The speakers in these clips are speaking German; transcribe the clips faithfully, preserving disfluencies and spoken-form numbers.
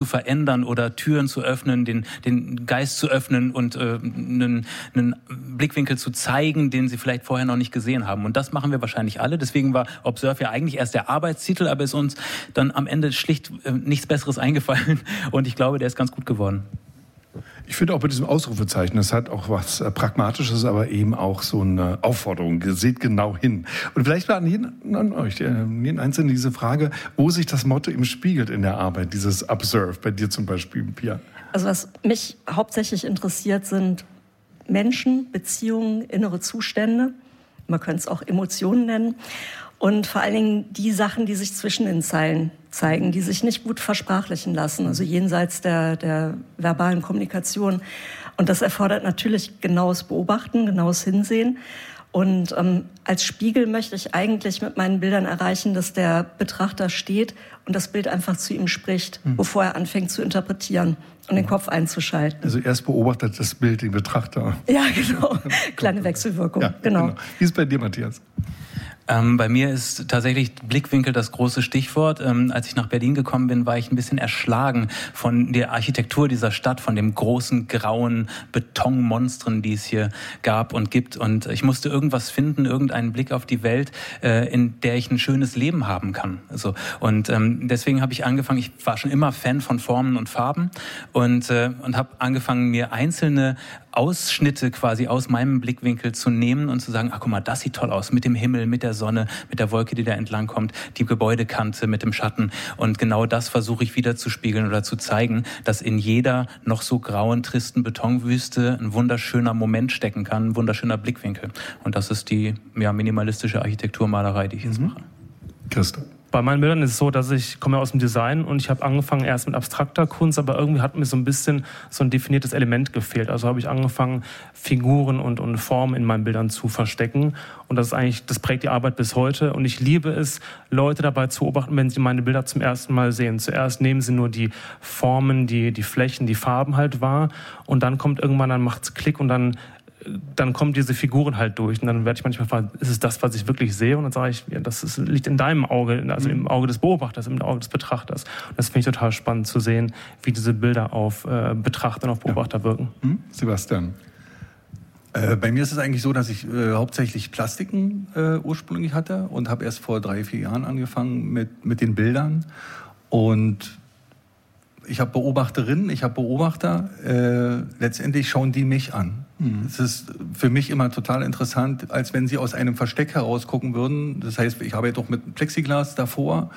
verändern oder Türen zu öffnen, den, den Geist zu öffnen und äh, einen, einen Blickwinkel zu zeigen, den sie vielleicht vorher noch nicht gesehen haben. Und das machen wir wahrscheinlich alle. Deswegen war Observe ja eigentlich erst der Arbeitstitel, aber ist uns dann am Ende schlicht äh, nichts Besseres eingefallen. Und ich glaube, der ist ganz gut geworden. Ich finde auch bei diesem Ausrufezeichen, das hat auch was äh, Pragmatisches, aber eben auch so eine Aufforderung. Seht genau hin. Und vielleicht war an jeden, an euch, äh, jeden Einzelnen diese Frage, wo sich das Motto eben spiegelt in der Arbeit, dieses Observe, bei dir zum Beispiel, Pia. Also was mich hauptsächlich interessiert, sind Menschen, Beziehungen, innere Zustände. Man könnte es auch Emotionen nennen. Und vor allen Dingen die Sachen, die sich zwischen den Zeilen zeigen, die sich nicht gut versprachlichen lassen, also jenseits der, der verbalen Kommunikation. Und das erfordert natürlich genaues Beobachten, genaues Hinsehen. Und ähm, als Spiegel möchte ich eigentlich mit meinen Bildern erreichen, dass der Betrachter steht und das Bild einfach zu ihm spricht, hm. bevor er anfängt zu interpretieren und den Kopf einzuschalten. Also erst beobachtet das Bild den Betrachter. Ja, genau. Kleine Wechselwirkung. Ja, genau. genau. Wie ist es bei dir, Matthias? Ähm, bei mir ist tatsächlich Blickwinkel das große Stichwort. Ähm, als ich nach Berlin gekommen bin, war ich ein bisschen erschlagen von der Architektur dieser Stadt, von dem großen, grauen Betonmonstren, die es hier gab und gibt. Und ich musste irgendwas finden, irgendeinen Blick auf die Welt, äh, in der ich ein schönes Leben haben kann. Also, und ähm, deswegen habe ich angefangen, ich war schon immer Fan von Formen und Farben und, äh, und habe angefangen, mir einzelne Ausschnitte quasi aus meinem Blickwinkel zu nehmen und zu sagen, ach guck mal, das sieht toll aus, mit dem Himmel, mit der Sonne, mit der Wolke, die da entlang kommt, die Gebäudekante mit dem Schatten. Und genau das versuche ich wieder zu spiegeln oder zu zeigen, dass in jeder noch so grauen, tristen Betonwüste ein wunderschöner Moment stecken kann, ein wunderschöner Blickwinkel. Und das ist die ja, minimalistische Architekturmalerei, die ich jetzt mache. Christoph. Bei meinen Bildern ist es so, dass ich komme aus dem Design und ich habe angefangen erst mit abstrakter Kunst, aber irgendwie hat mir so ein bisschen so ein definiertes Element gefehlt. Also habe ich angefangen, Figuren und, und Formen in meinen Bildern zu verstecken. Und das ist eigentlich, das prägt die Arbeit bis heute. Und ich liebe es, Leute dabei zu beobachten, wenn sie meine Bilder zum ersten Mal sehen. Zuerst nehmen sie nur die Formen, die, die Flächen, die Farben halt wahr. Und dann kommt irgendwann, dann macht's Klick und dann dann kommen diese Figuren halt durch. Und dann werde ich manchmal fragen, ist es das, was ich wirklich sehe? Und dann sage ich, ja, das ist, liegt in deinem Auge, also im Auge des Beobachters, im Auge des Betrachters. Und das finde ich total spannend zu sehen, wie diese Bilder auf äh, Betrachter und auf Beobachter ja. wirken. Hm? Sebastian? Äh, bei mir ist es eigentlich so, dass ich äh, hauptsächlich Plastiken äh, ursprünglich hatte und habe erst vor drei, vier Jahren angefangen mit, mit den Bildern. Und ich habe Beobachterinnen, ich habe Beobachter. Äh, letztendlich schauen die mich an. Es ist für mich immer total interessant, als wenn sie aus einem Versteck heraus gucken würden. Das heißt, ich arbeite doch mit Plexiglas davor.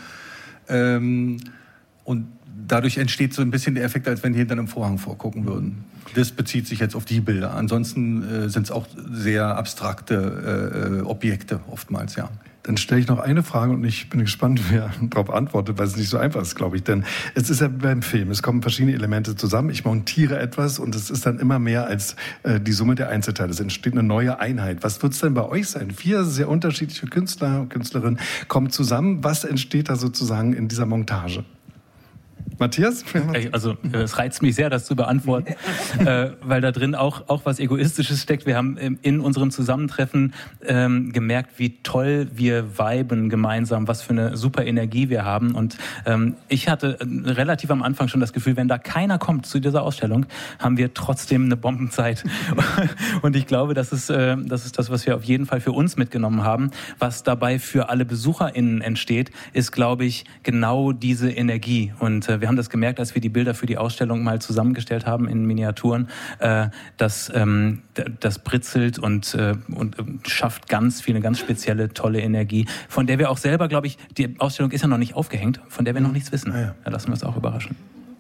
Ähm, und dadurch entsteht so ein bisschen der Effekt, als wenn die hinter einem Vorhang vorgucken würden. Das bezieht sich jetzt auf die Bilder. Ansonsten äh, sind es auch sehr abstrakte äh, Objekte oftmals, ja. Dann stelle ich noch eine Frage und ich bin gespannt, wer darauf antwortet, weil es nicht so einfach ist, glaube ich. Denn es ist ja beim Film, es kommen verschiedene Elemente zusammen. Ich montiere etwas und es ist dann immer mehr als äh, die Summe der Einzelteile. Es entsteht eine neue Einheit. Was wird es denn bei euch sein? Vier sehr unterschiedliche Künstler und Künstlerinnen kommen zusammen. Was entsteht da sozusagen in dieser Montage? Matthias? Also es reizt mich sehr, das zu beantworten, äh, weil da drin auch, auch was Egoistisches steckt. Wir haben in unserem Zusammentreffen ähm, gemerkt, wie toll wir viben gemeinsam, was für eine super Energie wir haben. Und ähm, ich hatte relativ am Anfang schon das Gefühl, wenn da keiner kommt zu dieser Ausstellung, haben wir trotzdem eine Bombenzeit. Und ich glaube, das ist, äh, das ist das, was wir auf jeden Fall für uns mitgenommen haben. Was dabei für alle BesucherInnen entsteht, ist, glaube ich, genau diese Energie. Und äh, wir haben das gemerkt, als wir die Bilder für die Ausstellung mal zusammengestellt haben in Miniaturen, äh, dass ähm, das britzelt und, äh, und äh, schafft ganz viel, eine ganz spezielle, tolle Energie, von der wir auch selber, glaube ich, die Ausstellung ist ja noch nicht aufgehängt, von der wir noch nichts wissen. Ah, ja. Da lassen wir uns auch überraschen.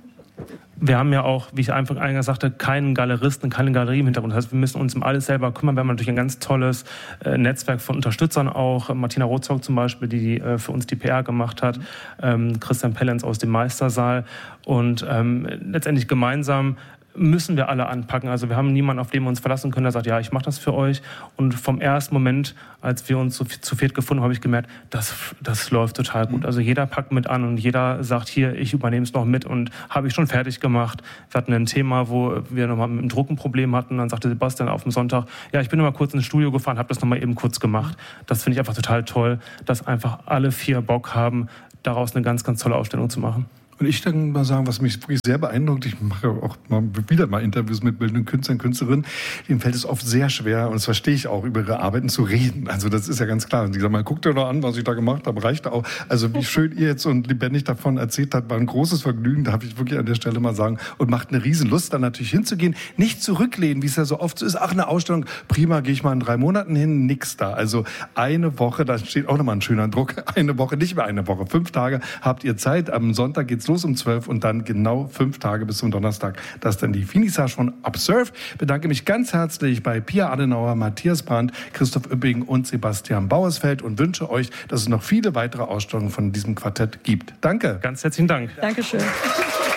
Wir haben ja auch, wie ich einfach eingangs sagte, keinen Galeristen, keine Galerie im Hintergrund. Das heißt, wir müssen uns um alles selber kümmern. Wir haben natürlich ein ganz tolles äh, Netzwerk von Unterstützern auch. Martina Rozock zum Beispiel, die äh, für uns die P R gemacht hat. Ähm, Christian Pellenz aus dem Meistersaal. Und ähm, letztendlich gemeinsam müssen wir alle anpacken. Also wir haben niemanden, auf den wir uns verlassen können, der sagt, ja, ich mache das für euch. Und vom ersten Moment, als wir uns zu, zu viert gefunden haben, habe ich gemerkt, das, das läuft total gut. Also jeder packt mit an und jeder sagt, hier, ich übernehme es noch mit und habe ich schon fertig gemacht. Wir hatten ein Thema, wo wir nochmal mit dem Druck ein Problem hatten. Dann sagte Sebastian auf dem Sonntag, ja, ich bin noch mal kurz ins Studio gefahren, habe das nochmal eben kurz gemacht. Das finde ich einfach total toll, dass einfach alle vier Bock haben, daraus eine ganz, ganz tolle Ausstellung zu machen. Und ich dann mal sagen, was mich wirklich sehr beeindruckt, ich mache auch mal wieder mal Interviews mit bildenden Künstlern, Künstlerinnen, denen fällt es oft sehr schwer, und das verstehe ich auch, über ihre Arbeiten zu reden. Also das ist ja ganz klar. Und die sagen mal, guckt dir doch an, was ich da gemacht habe, reicht auch. Also wie schön ihr jetzt und lebendig davon erzählt habt, war ein großes Vergnügen, darf ich wirklich an der Stelle mal sagen, und macht eine Riesenlust, dann natürlich hinzugehen, nicht zurücklehnen, wie es ja so oft so ist. Ach, eine Ausstellung, prima, gehe ich mal in drei Monaten hin, nix da. Also eine Woche, da steht auch nochmal ein schöner Druck, eine Woche, nicht mehr eine Woche, fünf Tage habt ihr Zeit. Am Sonntag geht's los um zwölf und dann genau fünf Tage bis zum Donnerstag. Das ist dann die Finissage von Observe. Ich bedanke mich ganz herzlich bei Pia Adenauer, Matthias Brandt, Christoph Üpping und Sebastian Bauersfeld und wünsche euch, dass es noch viele weitere Ausstellungen von diesem Quartett gibt. Danke. Ganz herzlichen Dank. Dankeschön.